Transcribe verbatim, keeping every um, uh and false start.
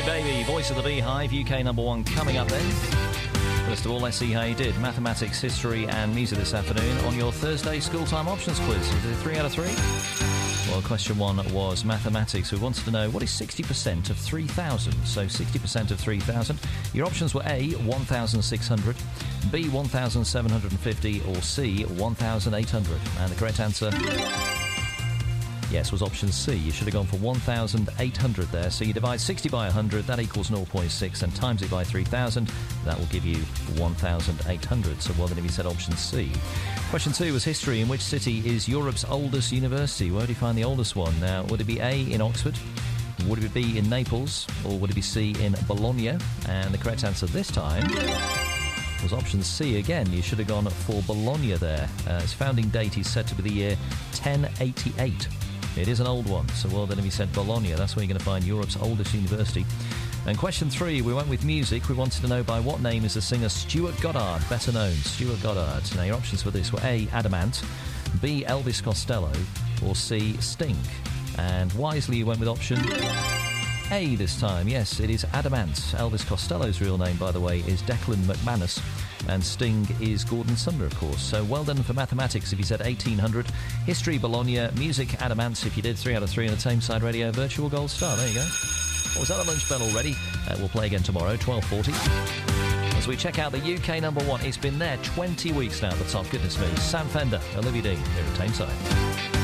Robbie Baby, Voice of the Beehive, U K number one coming up then. First of all, let's see how you did. Mathematics, history and music this afternoon on your Thursday school time options quiz. Is it three out of three? Well, question one was mathematics. We wanted to know what is sixty percent of three thousand. So sixty percent of three thousand. Your options were A, one thousand six hundred, B, one thousand seven hundred fifty, or C, one thousand eight hundred. And the correct answer, yes, was option C. You should have gone for one thousand eight hundred there. So you divide sixty by one hundred, that equals zero point six, and times it by three thousand, that will give you one thousand eight hundred. So well done if you said option C. Question two was history. In which city is Europe's oldest university? Where do you find the oldest one? Now, would it be A, in Oxford? Would it be in Naples? Or would it be C, in Bologna? And the correct answer this time was option C again. You should have gone for Bologna there. Uh, its founding date is said to be the year ten eighty-eight. It is an old one, so well done if you said Bologna. That's where you're going to find Europe's oldest university. And question three, we went with music. We wanted to know by what name is the singer Stuart Goddard better known? Stuart Goddard. Now, your options for this were A, Adamant, B, Elvis Costello, or C, Sting. And wisely you went with option A this time. Yes, it is Adamant. Elvis Costello's real name, by the way, is Declan McManus. And Sting is Gordon Sumner, of course. So well done for mathematics if you said eighteen hundred. History, Bologna. Music, Adamant if you did three out of three. And the Tameside Radio Virtual Gold Star. There you go. Oh, was that a lunch bell already? Uh, we'll play again tomorrow, twelve forty. As we check out the U K number one. It's been there twenty weeks now at the top. Goodness me. Sam Fender, Olivia Dean, here at Tameside.